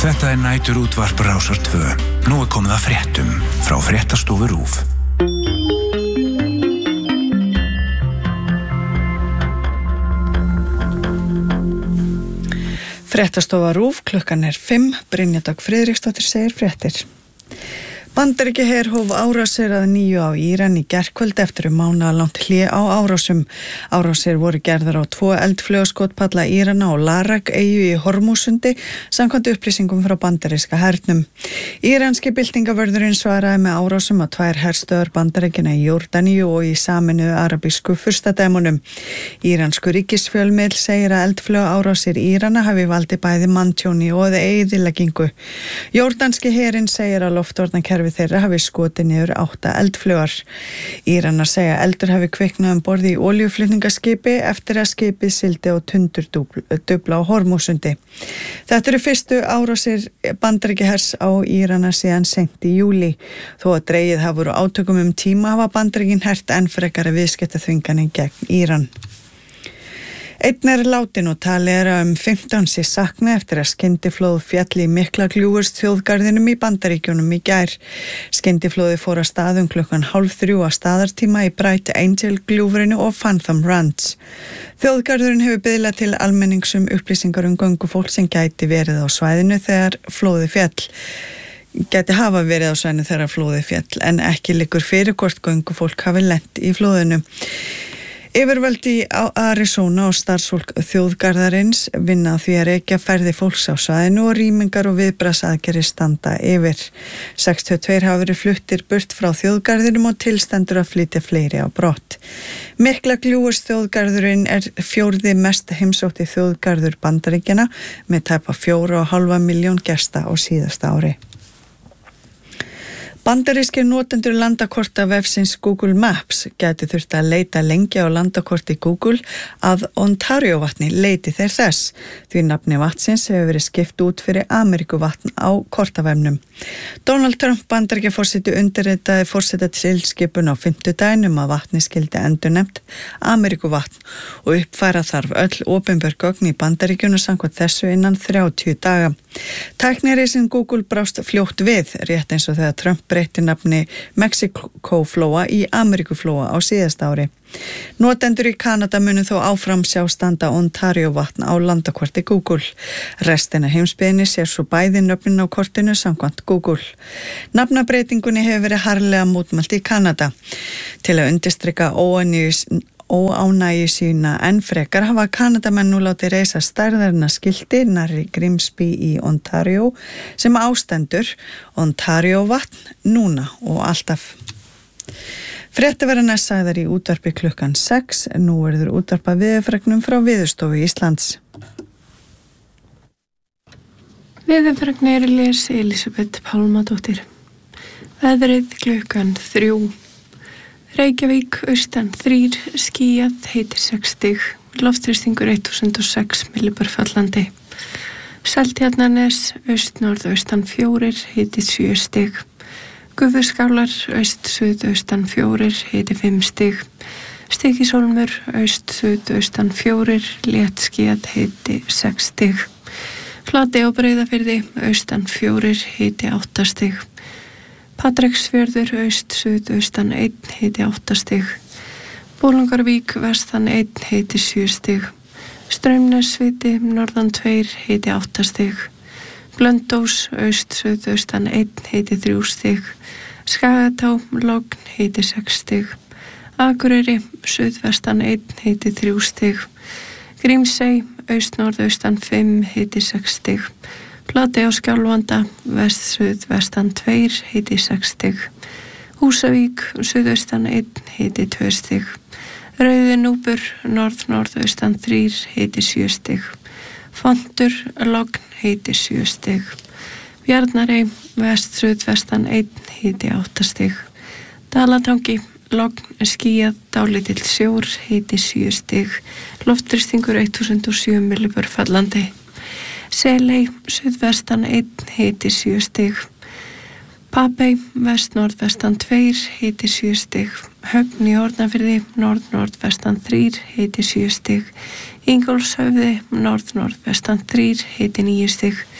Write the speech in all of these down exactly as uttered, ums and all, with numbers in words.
Þetta er nætur útvarp Rásar tvö. Nú er komið að fréttum frá fréttastofu RÚV. Fréttastofa RÚV, klukkan er fimm, Brynja Dögg Friðriksdóttir segir fréttir. Bandaríkjaher hóf árásir að nýju á Íran í gærkvöld eftir um mánaðarlangt hlé á árásum. Árásir voru gerðar á tvo eldflaugaskotpalla Írana og Larak eyju í Hormúsundi samkvæmt upplýsingum frá bandaríska hernum. Íranski byltingavörðurinn svaraði með árásum á tvær herstöðvar Bandaríkjanna í Jórdaníu og í Sameinuðu arabísku furstadæmunum. Íransku ríkisfjölmiðl segir að eldflaugaárásir Írana hafi valdið bæði manntjóni og eyðileggingu. Jórdanski herinn segir að loftvarnakerfi við þeirra hafi skotið niður átta eldflaugar. Íranar segja eldur hafi kviknað um borð í olíuflutningaskipi eftir að skipið sigldi á tundurdufla á Hormúsundi. Þetta eru fyrstu árásir Bandaríkjahers á Írana síðan seint í júlí. Þó að dregið hafa voru átökum um tíma hafa Bandaríkin hert enn frekari viðskiptaþvinganir gegn Íran. Einn er látin og talið er að um fimmtán sé saknað eftir að skyndiflóð féll í Miklagljúfurs þjóðgarðinum í Bandaríkjunum í gær. Skyndiflóði fór að stað um klukkan hálf þrjú að staðartíma í Bright Angel gljúfrinu og Phantom Ranch. Þjóðgarðurinn hefur biðlað til almennings um upplýsingar um göngufólk sem gæti verið á svæðinu þegar flóði féll. Gæti hafa verið á svæðinu þegar flóði féll en ekki liggur fyrir hvort göngufólk hafi lent í flóðinu. Yfirvöld í Arizona og starfsfólk þjóðgarðarins vinna því að rekja ferði fólks á svæðinu og rýmingar og viðbragðsaðgerðir standa yfir. sextíu og tvö hafa verið fluttir burt frá þjóðgarðinum og tilstendur að flytja fleiri á brott. Miklagljúfurs þjóðgarðurinn er fjórði mest heimsótti þjóðgarður Bandaríkjanna með tæpa fjóra og hálfa milljón gesta á síðasta ári. Bandarískir notendur landakorta vefsins Google Maps gæti þurft að leita lengi á landakorti Google að Ontario vatni leiti þeir þess, því nafni vatnsins hefur verið skipt út fyrir Ameríkuvatn á kortavefnum. Donald Trump Bandaríkjaforseti undirritaði forsetatilskipun á fimmtudaginn um að vatni skyldi endurnefnt Ameríkuvatn og uppfæra þarf öll opinber gögn í Bandaríkjunum samkvæmt þessu innan þrjátíu daga. Tæknirisinn Google brást fljótt við, rétt eins og þegar Trump breytti nafni Mexikóflóa í Ameríkuflóa á síðasta ári. Notendur í Kanada munu þó áfram sjá standa Ontario vatn á landakorti Google. Restina heimsbyggðinni sér svo bæði nöfnin á kortinu samkvæmt Google. Nafnabreytingunni hefur verið harðlega mótmælt í Kanada. Til að undirstrika óánægju sína enn frekar hafa Kanadamenn nú látið reisa stærðarinnar skilti nærri Grimsby í Ontario sem ástendur Ontario vatn núna og alltaf. Fréttir verða næst sagðar í útvarpi klukkan sex, nú verður útvarpað veðurfregnum frá Veðurstofu Íslands. Veðurfregnir les Elísabet Pálmadóttir. Veðrið klukkan þrjú. Reykjavík, austan þrír, skýjað, heitir sex stig, loftþrýstingur þúsund og sex millibar fallandi. Seltjarnarnes, aust-norðaustan fjórir, heitir sjö stig. Gufuskálar, aust-suðaustan fjórir, heitir fimm stig. Stykkishólmur, aust-suðaustan fjórir, létt skýjað, heitir sex stig. Flatey á Breiðafirði, austan fjórir, heitir átta stig. Patreksfjörður, aust-suðaustan einn, heiti átta stig. Bolungarvík, vestan einn, heiti sjö stig. Straumnesviti, norðan tveir, heiti átta stig. Blöndós, aust-suðaustan einn, heiti þrjú stig. Skagatá, logn, heiti sex stig. Akureyri, suðvestan einn, heiti þrjú stig. Grímsey, aust-norðaustan fimm, heiti sex stig. Flatey á Skjálfanda, vest-suðvestan tveir, heiti sex stig. Húsavík, suðaustan einn, heiti tvö stig. Rauðinúpur, norð-norðaustan þrír, heiti sjö stig. Fontur, logn, heiti sjö stig. Bjarnarey, vest-suðvestan einn, heiti átta stig. Dalatangi, logn, skýjað, dálítill sjór, heiti sjö stig. Loftþrýstingur þúsund og sjö millibar fallandi. Seley, suðvestan einn, heiti sjö stig. Papey, vest-norðvestan tveir, heiti sjö stig. Höfn í Hornafirði, norð-norðvestan þrír, heiti sjö stig. Ingólfshöfði, norð-norðvestan þrír, heiti níu stig.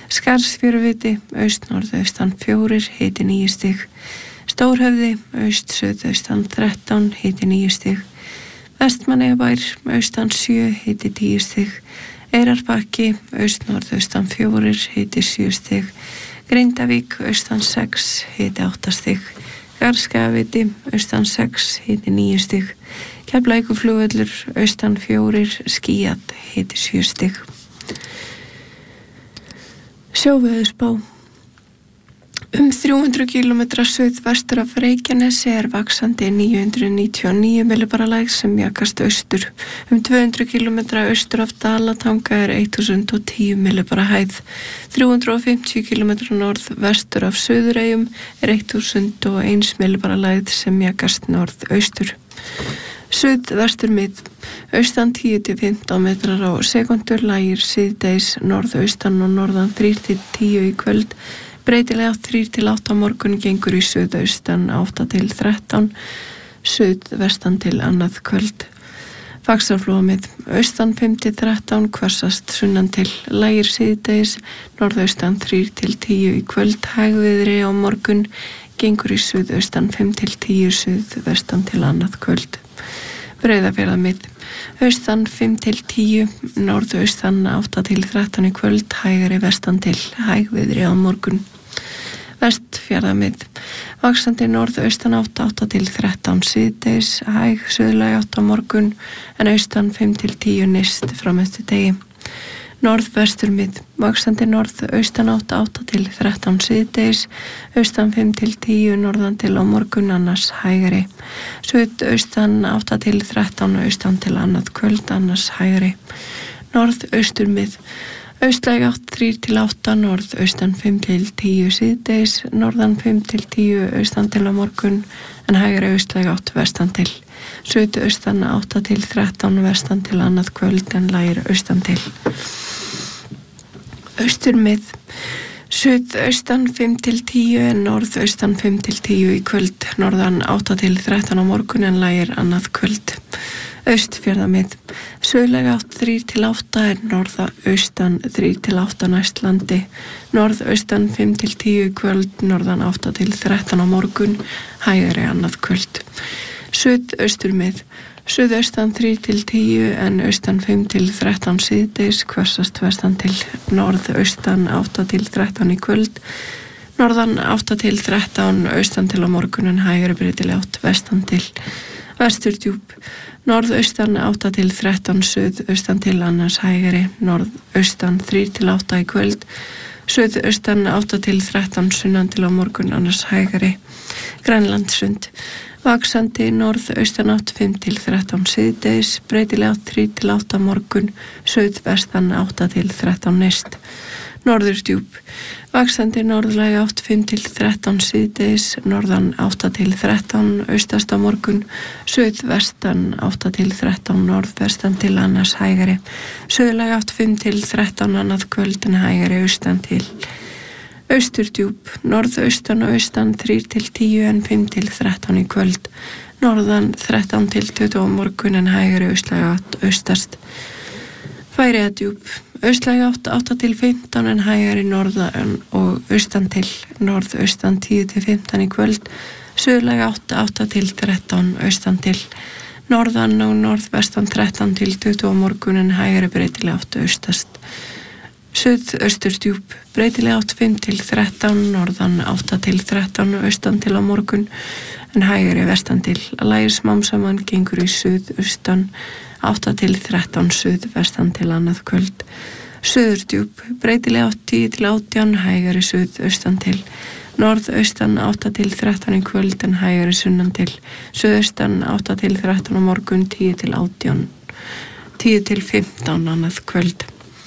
Skarðsfjöruviti, aust-norðaustan fjórir, hiti níu stig. Stórhöfði, aust-suðaustan þrettán, hiti níu stig. Vestmannaeyjabær, austan sjö, hiti tíu stig. Eyrarbakki, aust-norðaustan fjórir, hiti sjö stig. Grindavík, austan sex, hiti átta stig. Garðskagaviti, austan sex, hiti níu stig. Keflavíkurflugvöllur, austan fjórir, skýjað, hiti sjö stig. Sjóveðurspá. Um þrjú hundruð kílómetra suðvestur af Reykjanesi er vaxandi níu hundruð níutíu og níu millibara lægð sem mjakast austur. Um tvö hundruð kílómetra austur af Dalatanga er þúsund og tíu millibara hæð. þrjú hundruð fimmtíu kílómetra norðvestur af Suðureyjum er þúsund og eins millibara lægð sem mjakast norðaustur. Suðvestur mið, austan tíu til fimmtán metrar á sekundur, lægir síðdegis norðaustan og norðan þrír til tíu í kvöld. Breytilega þrír til átta morgun, gengur í suðaustan átta til þrettán, suðvestan til annað kvöld. Faxaflóamið, austan fimm til þrettán, hvassast sunnan til, lægir síðdegis, norðaustan þrír til tíu í kvöld, hægviðri á morgun, gengur í suðaustan fimm til tíu, suðvestan til annað kvöld. Breiðafjarðarmið, austan fimm til tíu, norðaustan átta til þrettán í kvöld, hægari vestan til, hægviðri á morgun. Vestfjarðarmið, vaxandi norðaustan átta, átta til þrettán síðdegis, hæg suðlæg átta á morgun, en austan fimm til tíu nyrst fram eftir degi. Norðvesturmið, vaxandi norðaustan átta, átta til þrettán síðdegis, austan fimm til tíu, norðan til á morgun, annars hægari. Suðaustan átta til þrettán, austan til annað kvöld, annars hægari. Norðausturmið, austlæg átt þrír til átta, norðaustan fimm til tíu síðdegis, norðan fimm til tíu, austan til á morgun, en hægari austlæg átt vestan til. Suðaustan átta til þrettán, vestan til annað kvöld, en lægir austan til. Austurmið, suðaustan fimm til tíu, en norðaustan fimm til tíu í kvöld, norðan átta til þrettán á morgun, en lægir annað kvöld. Austfjarðamið, suðlæg átt þrír til átta, en norðaustan þrír til átta næst landi, norðaustan fimm til tíu í kvöld, norðan átta til þrettán á morgun, hægari annað kvöld. Suðausturmið, suðaustan þrír til tíu, en austan fimm til þrettán síðdegis, hvassast vestan til, norðaustan átta til þrettán í kvöld, norðan átta til þrettán, austan til á morgun, en hægari breytileg átt vestan til. Vesturdjúp, norðaustan átta til þrettán, suðaustan til annars hægari, norðaustan þrír til átta í kvöld, suðaustan átta til þrettán, sunnan til á morgun, annars hægari. Grænlandssund, vaxandi norðaustan átt fimm til þrettán síðdegis, breytilega átt þrír til átta morgun, suðvestan átta til þrettán nyrst. Norðurdjúp, vaxandi norðlæg átt fimm til þrettán síðdegis, norðan átta til þrettán, austast á morgun, suðvestan átta til þrettán, norðvestan til annars hægari, suðlæg átt fimm til þrettán annað kvöld, en hægari austan til. Austurdjúp, norðaustan og austan þrír til tíu, en fimm til þrettán í kvöld, norðan þrettán til tuttugu á morgun, en hægari austlæg átt austast. Færeyjadjúp, austlæg átt átta til fimmtán, en hægari norðan og austan til, norðaustan tíu til fimmtán í kvöld, suðlæg átt átta til þrettán, austan til, norðan og norðvestan þrettán til tuttugu á morgun, en hægari breytileg átt austast. Suðausturdjúp, breytileg átt fimm til þrettán, norðan átta til þrettán, austan til á morgun, en hægari vestan til, lægir smám saman, gengur í suðaustan átta til þrettán, suðvestan til annað kvöld. Suðurdjúp, breytileg átt tíu til átján, hægari suðaustan til, norðaustan átta til þrettán í kvöld, en hægari sunnan til, suðaustan átta til þrettán á morgun, tíu til átján, tíu til fimmtán annað kvöld.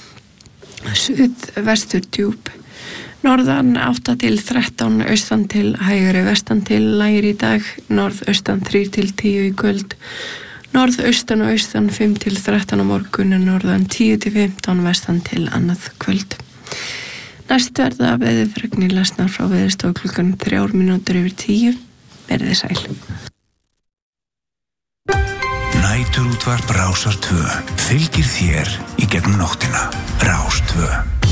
Suðvesturdjúp, norðan átta til þrettán, austan til, hægari vestan til, lægir í dag, norðaustan þrír til tíu í kvöld, norðaustan og austan fimm til þrettán á morgun, en norðan tíu til fimmtán, vestan til annað kvöld. Næst verða veðurfregnir lesnar frá Veðurstofu klukkan þrjár mínútur yfir tíu. Verið sæl. Næturútvarp Rásar tvö fylgir þér í gegnum nóttina. Rás tvö.